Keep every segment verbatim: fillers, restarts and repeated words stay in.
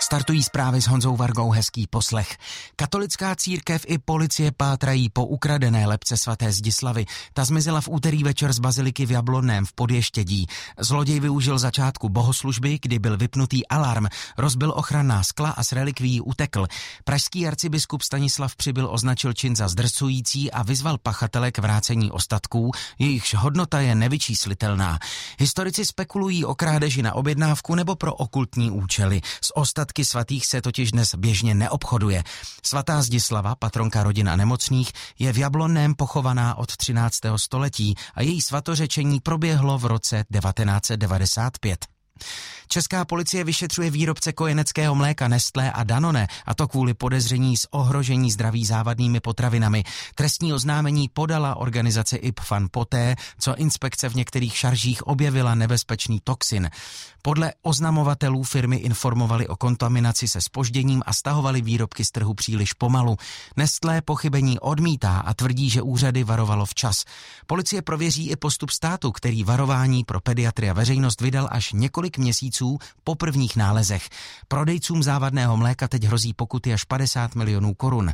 Startují zprávy s Honzou Vargou, hezký poslech. Katolická církev i policie pátrají po ukradené lebce svaté Zdislavy. Ta zmizela v úterý večer z baziliky v Jablonném v Podještědí. Zloděj využil začátku bohoslužby, kdy byl vypnutý alarm, rozbil ochranná skla a s relikvií utekl. Pražský arcibiskup Stanislav Přibyl označil čin za zdrcující a vyzval pachatele k vrácení ostatků, jejichž hodnota je nevyčíslitelná. Historici spekulují o krádeži na objednávku nebo pro okultní účely. S ostatky svatých se totiž dnes běžně neobchoduje. Svatá Zdislava, patronka rodin a nemocných, je v Jablonném pochovaná od třináctého století a její svatořečení proběhlo v roce devatenáct set devadesát pět. Česká policie vyšetřuje výrobce kojeneckého mléka Nestlé a Danone, a to kvůli podezření z ohrožení zdraví závadnými potravinami. Trestní oznámení podala organizace I P F A N poté, co inspekce v některých šaržích objevila nebezpečný toxin. Podle oznamovatelů firmy informovali o kontaminaci se zpožděním a stahovali výrobky z trhu příliš pomalu. Nestlé pochybení odmítá a tvrdí, že úřady varovalo včas. Policie prověří i postup státu, který varování pro pediatry a veřejnost vydal až několik měsíců po prvních nálezech. Prodejcům závadného mléka teď hrozí pokuty až padesát milionů korun.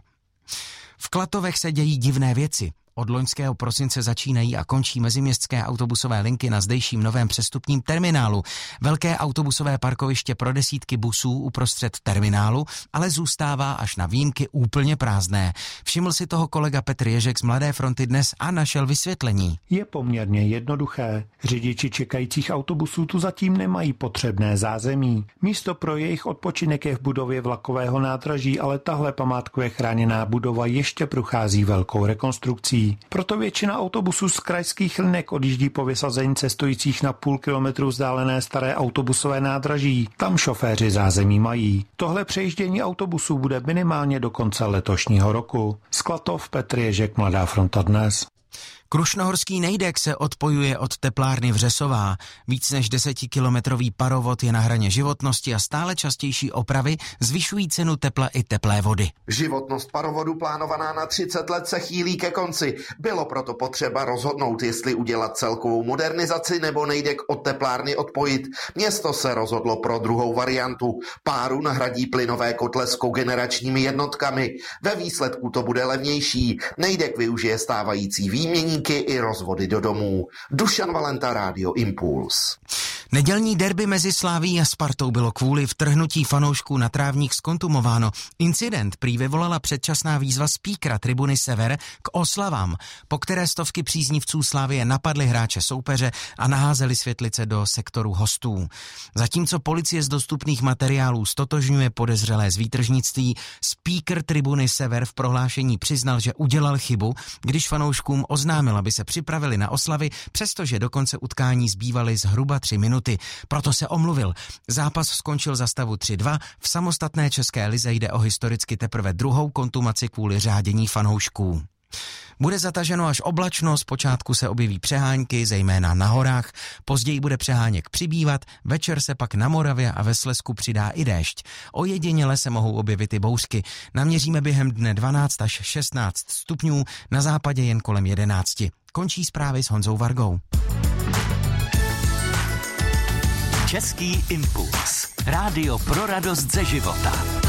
V Klatovech se dějí divné věci. Od loňského prosince začínají a končí meziměstské autobusové linky na zdejším novém přestupním terminálu. Velké autobusové parkoviště pro desítky busů uprostřed terminálu ale zůstává až na výjimky úplně prázdné. Všiml si toho kolega Petr Ježek z Mladé fronty dnes a našel vysvětlení. Je poměrně jednoduché. Řidiči čekajících autobusů tu zatím nemají potřebné zázemí. Místo pro jejich odpočinek je v budově vlakového nádraží, ale tahle památkově chráněná budova ještě prochází velkou rekonstrukcí. Proto většina autobusů z krajských linek odjíždí po vysazení cestujících na půl kilometru vzdálené staré autobusové nádraží. Tam šoféři zázemí mají. Tohle přejíždění autobusů bude minimálně do konce letošního roku. Z Klatov, Petr Ježek, Mladá fronta dnes. Krušnohorský Nejdek se odpojuje od teplárny Vřesová. Víc než desetikilometrový parovod je na hraně životnosti a stále častější opravy zvyšují cenu tepla i teplé vody. Životnost parovodu plánovaná na třicet let se chýlí ke konci. Bylo proto potřeba rozhodnout, jestli udělat celkovou modernizaci nebo Nejdek od teplárny odpojit. Město se rozhodlo pro druhou variantu. Páru nahradí plynové kotle s kogeneračními jednotkami. Ve výsledku to bude levnější. Nejdek využije stávající výmění i rozvody do domů. Dušan Valenta, Rádio Impuls. Nedělní derby mezi Slavií a Spartou bylo kvůli vtrhnutí fanoušků na trávník zkontumováno. Incident prý vyvolala předčasná výzva speakera tribuny Sever k oslavám, po které stovky příznivců Slavie napadly hráče soupeře a naházeli světlice do sektoru hostů. Zatímco policie z dostupných materiálů stotožňuje podezřelé z výtržnictví, speaker tribuny Sever v prohlášení přiznal, že udělal chybu, když fanouškům oznámil, aby se připravili na oslavy, přestože do konce utkání zbývaly zhruba tři minuty. Proto se omluvil. Zápas skončil za stavu tři dva. V samostatné české lize jde o historicky teprve druhou kontumaci kvůli řádění fanoušků. Bude zataženo až oblačno, zpočátku se objeví přehánky, zejména na horách, později bude přeháněk přibývat, večer se pak na Moravě a ve Slezsku přidá i déšť. Ojediněle se mohou objevit i bouřky. Naměříme během dne dvanáct až šestnáct stupňů, na západě jen kolem jedenáct. Končí zprávy s Honzou Vargou. Český impuls. Rádio pro radost ze života.